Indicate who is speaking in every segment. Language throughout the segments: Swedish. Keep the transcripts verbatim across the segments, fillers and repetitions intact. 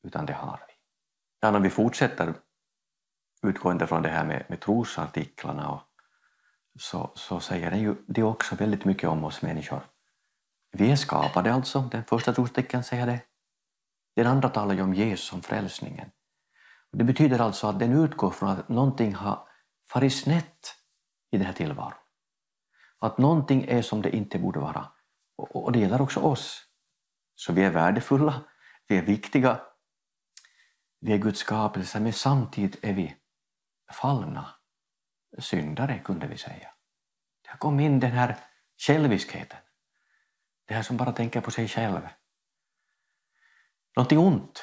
Speaker 1: utan det har vi. Ja, när vi fortsätter utgående från det här med, med trosartiklarna och, så, så säger det ju det också väldigt mycket om oss människor. Vi är skapade alltså, den första trosartikeln säger det. Den andra talar ju om Jesus som frälsningen. Det betyder alltså att den utgår från att någonting har farit snett i den här tillvaron. Att någonting är som det inte borde vara. Och, och det gäller också oss. Så vi är värdefulla, vi är viktiga, vi är Guds skapelse, men samtidigt är vi fallna syndare, kunde vi säga. Det har kommit in den här själviskheten. Det här som bara tänker på sig själv. Någonting ont.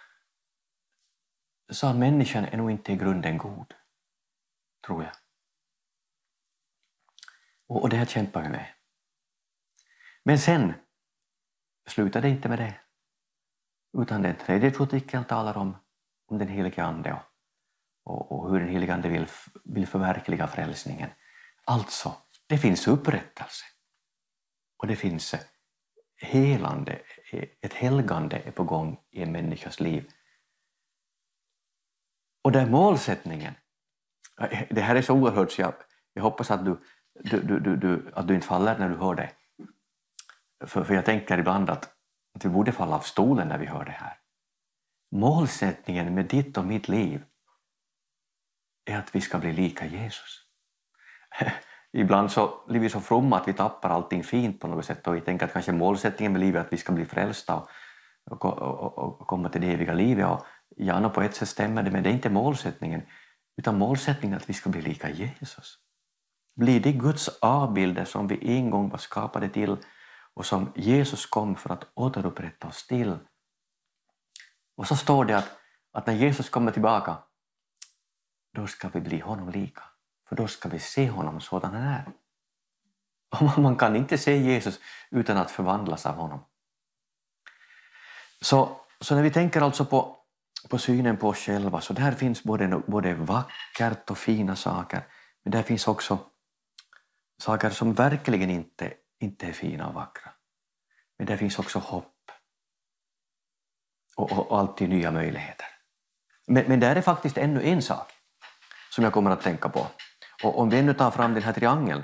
Speaker 1: Så att människan är nog inte i grunden god, tror jag. Och, och det här kämpar vi med. Men sen slutar det inte med det. Utan den tredje trosartikeln talar om, om den helige ande och, och hur den helige ande vill, vill förverkliga frälsningen. Alltså, det finns upprättelse. Och det finns helande, ett helgande är på gång i en människas liv. Och där målsättningen, det här är så oerhört så jag, jag hoppas att du, du, du, du, att du inte faller när du hör det. För, för jag tänker ibland att, att vi borde falla av stolen när vi hör det här. Målsättningen med ditt och mitt liv är att vi ska bli lika Jesus. Ibland så blir vi så fromma att vi tappar allting fint på något sätt och vi tänker att kanske målsättningen med livet är att vi ska bli frälsta och, och, och, och komma till det eviga livet. Och ja, på ett sätt stämmer det, men det är inte målsättningen, utan målsättningen är att vi ska bli lika Jesus. Blir det Guds avbilder som vi en gång var skapade till och som Jesus kom för att återupprätta oss till. Och så står det att, att när Jesus kommer tillbaka, då ska vi bli honom lika. För då ska vi se honom sådan han är. Och man kan inte se Jesus utan att förvandlas av honom. Så, så när vi tänker alltså på, på synen på oss själva, så där finns både, både vackert och fina saker. Men där finns också saker som verkligen inte, inte är fina och vackra. Men där finns också hopp. Och, och, och alltid nya möjligheter. Men, men där är faktiskt ännu en sak som jag kommer att tänka på. Och om vi ännu tar fram den här triangeln,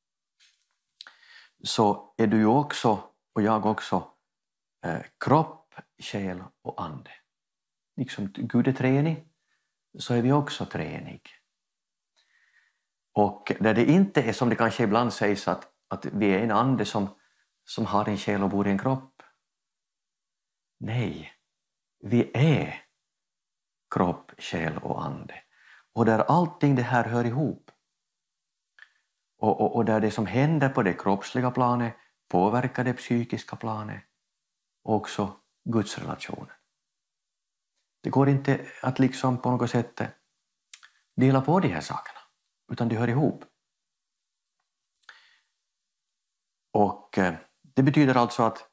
Speaker 1: så är du ju också, och jag också, eh, kropp, själ och ande. Liksom Gud är treenig, så är vi också treenig. Och där det inte är som det kanske ibland sägs att, att vi är en ande som, som har en själ och bor i en kropp. Nej, vi är kropp, själ och ande. Och där allting det här hör ihop. Och, och, och där det som händer på det kroppsliga planet påverkar det psykiska planet. Och också Guds relationen. Det går inte att liksom på något sätt dela på de här sakerna. Utan det hör ihop. Och det betyder alltså att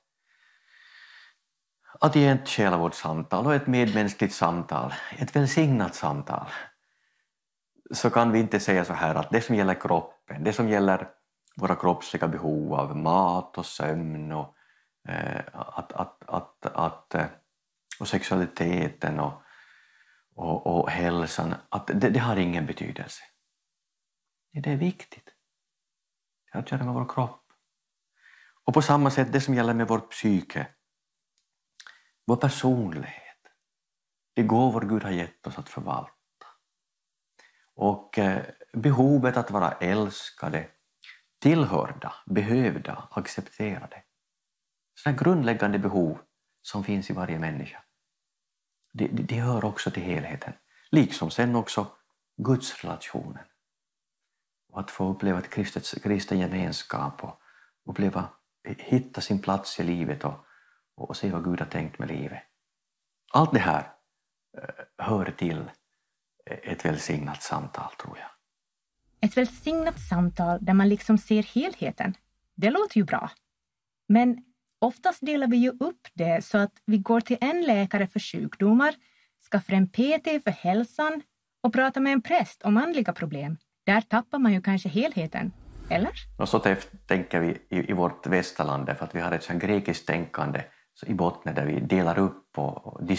Speaker 1: att i ett själavårdssamtal och ett medmänskligt samtal, ett välsignat samtal, så kan vi inte säga så här att det som gäller kroppen, det som gäller våra kroppsliga behov av mat och sömn och, eh, att, att, att, att, eh, och sexualiteten och, och, och hälsan, att det, det har ingen betydelse. Det är viktigt. Det har att göra med vår kropp. Och på samma sätt det som gäller med vårt psyke, vår personlighet, det gåvor Gud har gett oss att förvalta. Och eh, behovet att vara älskade, tillhörda, behövda, accepterade. Sådana grundläggande behov som finns i varje människa. Det, det, det hör också till helheten. Liksom sen också Guds relationen. Och att få uppleva ett kristet, kristen gemenskap och uppleva, hitta sin plats i livet och, och se vad Gud har tänkt med livet. Allt det här eh, hör till ett välsignat samtal, tror jag.
Speaker 2: Ett välsignat samtal där man liksom ser helheten. Det låter ju bra. Men oftast delar vi ju upp det så att vi går till en läkare för sjukdomar, skaffar en P T för hälsan och pratar med en präst om andliga problem. Där tappar man ju kanske helheten, eller?
Speaker 1: Och så tänker vi i, i vårt västerland, för att vi har ett sånt grekiskt tänkande i botten där vi delar upp och, och